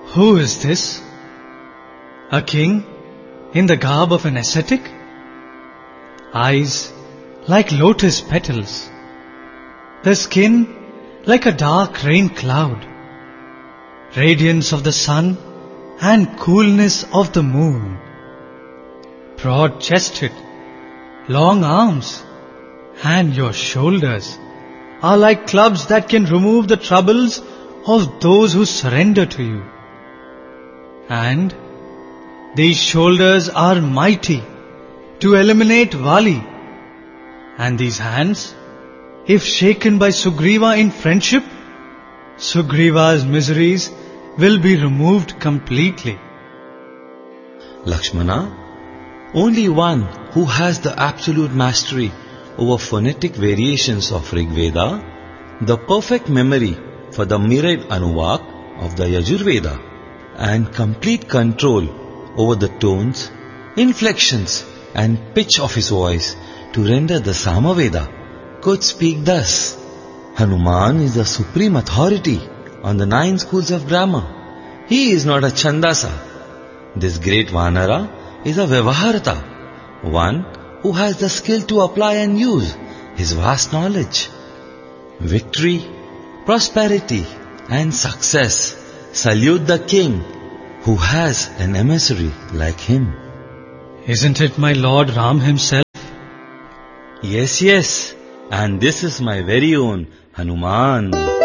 Who is this? A king in the garb of an ascetic? Eyes like lotus petals, the skin like a dark rain cloud, radiance of the sun and coolness of the moon, broad-chested, long arms, and your shoulders are like clubs that can remove the troubles of those who surrender to you. And these shoulders are mighty to eliminate Vali, and these hands, if shaken by Sugriva in friendship, Sugriva's miseries will be removed completely. Lakshmana, only one who has the absolute mastery over phonetic variations of Rig Veda, the perfect memory for the mirrored Anuvak of the Yajurveda, and complete control over the tones, inflections and pitch of his voice to render the Samaveda, could speak thus. Hanuman is the supreme authority on the 9 schools of grammar. He is not a Chandasa. This great Vanara is a Vyavaharata, one who has the skill to apply and use his vast knowledge. Victory, prosperity and success salute the king who has an emissary like him. Isn't it my Lord Ram himself? Yes, and this is my very own Hanuman.